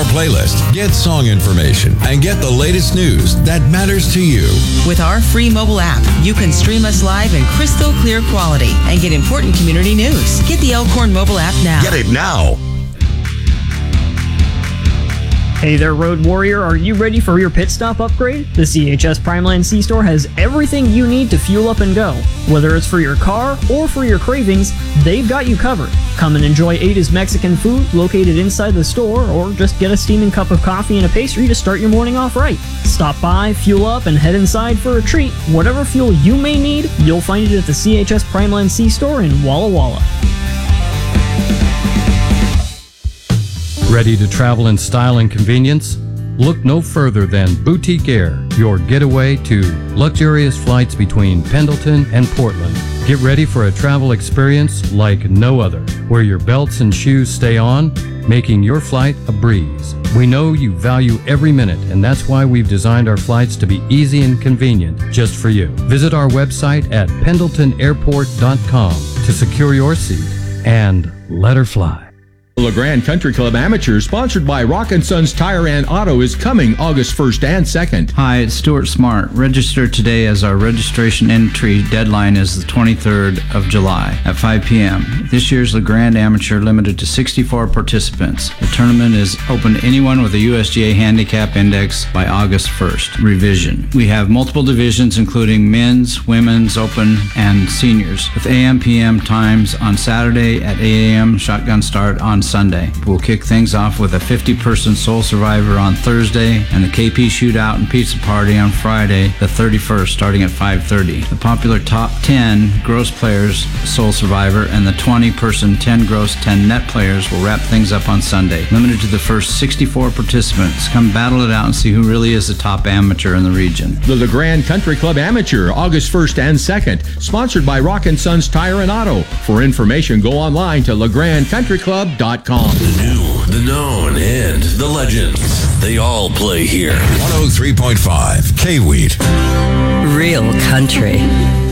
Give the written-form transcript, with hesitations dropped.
our playlist, get song information, and get the latest news that matters to you. With our free mobile app, you can stream us live in crystal clear quality and get important community news. Get the Elkhorn mobile app now. Get it now. Hey there, Road Warrior. Are you ready for your pit stop upgrade? The CHS Primeland C-Store has everything you need to fuel up and go. Whether it's for your car or for your cravings, they've got you covered. Come and enjoy Ada's Mexican food located inside the store, or just get a steaming cup of coffee and a pastry to start your morning off right. Stop by, fuel up, and head inside for a treat. Whatever fuel you may need, you'll find it at the CHS Primeland C-Store in Walla Walla. Ready to travel in style and convenience? Look no further than Boutique Air, your getaway to luxurious flights between Pendleton and Portland. Get ready for a travel experience like no other, where your belts and shoes stay on, making your flight a breeze. We know you value every minute, and that's why we've designed our flights to be easy and convenient just for you. Visit our website at pendletonairport.com to secure your seat and let her fly. The LeGrand Country Club Amateur, sponsored by Rock & Sons Tire and Auto, is coming August 1st and 2nd. Hi, it's Stuart Smart. Register today, as our registration entry deadline is the 23rd of July at 5 p.m. This year's LeGrand Amateur limited to 64 participants. The tournament is open to anyone with a USGA handicap index by August 1st. Revision. We have multiple divisions including men's, women's, open, and seniors, with AM/PM times on Saturday at 8 a.m., shotgun start on Sunday. We'll kick things off with a 50-person Soul Survivor on Thursday and the KP Shootout and Pizza Party on Friday, the 31st, starting at 5:30. The popular top 10 gross players Soul Survivor and the 20-person 10 gross 10 net players will wrap things up on Sunday. Limited to the first 64 participants. Come battle it out and see who really is the top amateur in the region. The LeGrand Country Club Amateur, August 1st and 2nd, sponsored by Rock & Sons Tire and Auto. For information, go online to legrandcountryclub.com. The new, the known, and the legends. They all play here. 103.5 K-Wheat. Real country.